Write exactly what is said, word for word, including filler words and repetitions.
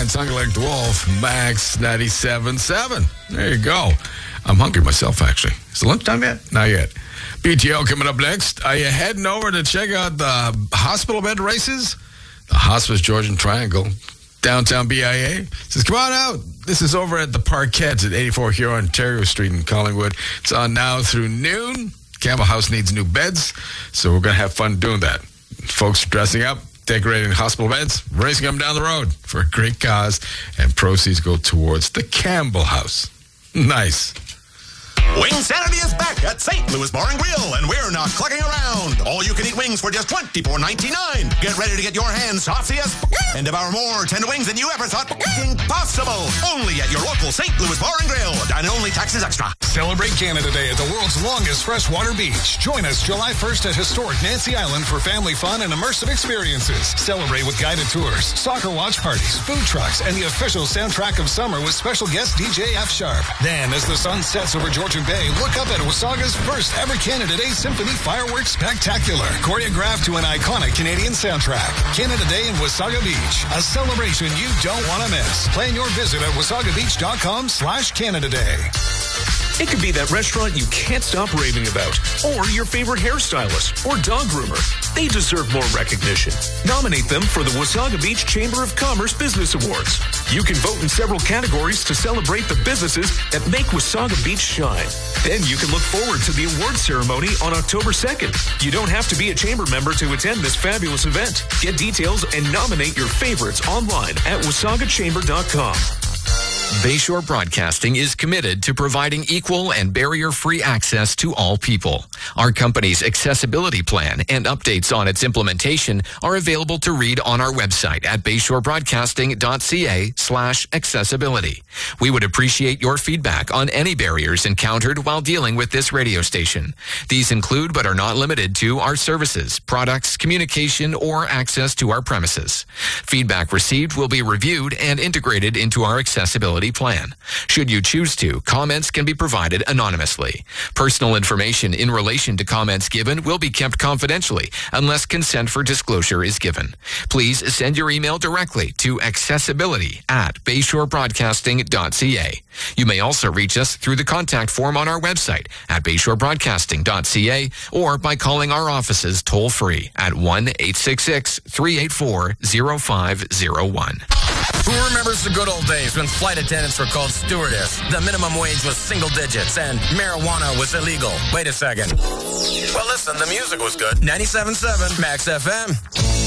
Giants, Hungry Like the Wolf, Max ninety-seven point seven. There you go. I'm hungry myself, actually. Is it lunchtime yet? Not yet. B T O coming up next. Are you heading over to check out the hospital bed races? The Hospice Georgian Triangle, downtown B I A. Says, come on out. This is over at the Parkettes at eighty-four Huron Ontario Street in Collingwood. It's on now through noon. Campbell House needs new beds, so we're going to have fun doing that. Folks dressing up, decorating hospital beds, racing them down the road for a great cause, and proceeds go towards the Campbell House. Nice. Wingsanity is back at Saint Louis Bar and Grill, and we're not clucking around. All-you-can-eat wings for just twenty-four ninety-nine. Get ready to get your hands saucy as and devour more tender wings than you ever thought possible. Only at your local Saint Louis Bar and Grill. Dine only, taxes extra. Celebrate Canada Day at the world's longest freshwater beach. Join us July first at historic Nancy Island for family fun and immersive experiences. Celebrate with guided tours, soccer watch parties, food trucks, and the official soundtrack of summer with special guest D J F Sharp. Then, as the sun sets over Georgian Bay, look up at Wasaga's first ever Canada Day Symphony Fireworks Spectacular, choreographed to an iconic Canadian soundtrack. Canada Day in Wasaga Beach, a celebration you don't want to miss. Plan your visit at wasagabeach.com slash Canada Day. It could be that restaurant you can't stop raving about, or your favorite hairstylist or dog groomer. They deserve more recognition. Nominate them for the Wasaga Beach Chamber of Commerce Business Awards. You can vote in several categories to celebrate the businesses that make Wasaga Beach shine. Then you can look forward to the award ceremony on October second. You don't have to be a chamber member to attend this fabulous event. Get details and nominate your favorites online at wasaga chamber dot com. Bayshore Broadcasting is committed to providing equal and barrier-free access to all people. Our company's accessibility plan and updates on its implementation are available to read on our website at bayshorebroadcasting.ca slash accessibility. We would appreciate your feedback on any barriers encountered while dealing with this radio station. These include but are not limited to our services, products, communication, or access to our premises. Feedback received will be reviewed and integrated into our accessibility plan. Should you choose to, comments can be provided anonymously. Personal information in relation to comments given will be kept confidentially unless consent for disclosure is given. Please send your email directly to accessibility at bayshorebroadcasting.ca. You may also reach us through the contact form on our website at bayshorebroadcasting.ca or by calling our offices toll-free at one eight six six, three eight four, zero five zero one. Who remembers the good old days when flight attendants were called stewardess, the minimum wage was single digits, and marijuana was illegal? Wait a second. Well, listen, the music was good. ninety-seven point seven Max F M.